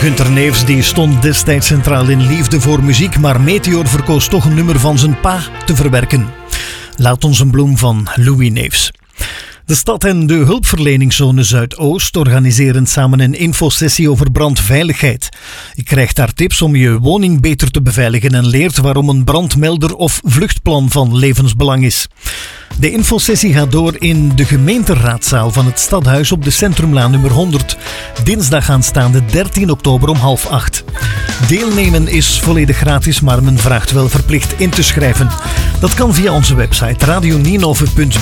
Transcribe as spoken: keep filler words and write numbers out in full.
Gunter Neefs die stond destijds centraal in liefde voor muziek, maar Meteor verkoos toch een nummer van zijn pa te verwerken. Laat ons een bloem van Louis Neefs. De stad en de hulpverleningszone Zuidoost organiseren samen een infosessie over brandveiligheid. Je krijgt daar tips om je woning beter te beveiligen en leert waarom een brandmelder of vluchtplan van levensbelang is. De infosessie gaat door in de gemeenteraadzaal van het Stadhuis op de Centrumlaan nummer honderd. Dinsdag aanstaande dertien oktober om half acht. Deelnemen is volledig gratis, maar men vraagt wel verplicht in te schrijven. Dat kan via onze website radio nienhoven punt